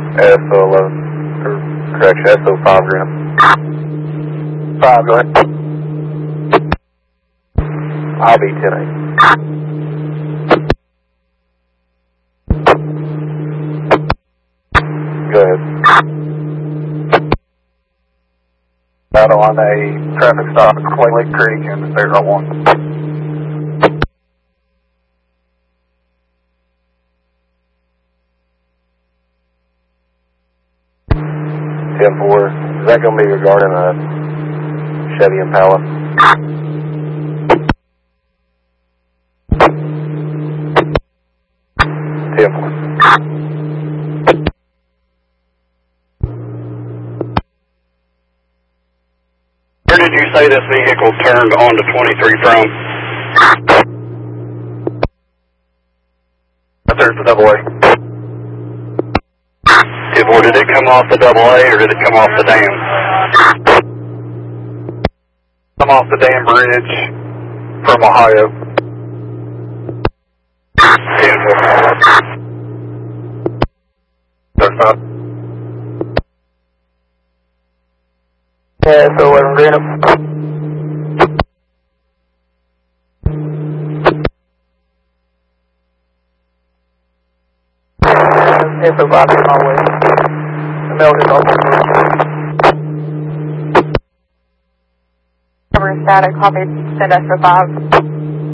SO11, or correction, SO5 Greenup. 5, go ahead. I'll be 10-8. Go ahead. Battle on a traffic stop at Clay Lake Creek and State Route 1. 10-4. Is that going to be regarding a Chevy Impala? 10-4. Where did you say this vehicle turned onto 23 from? There's the AA. Or did it come off the AA or did it come off the dam? I'm off the dam bridge from Ohio. 10-4. That's not. Yeah, so 11 Greenup. SO5 is on my way. The mail is open. Cover static, copy, send SO5.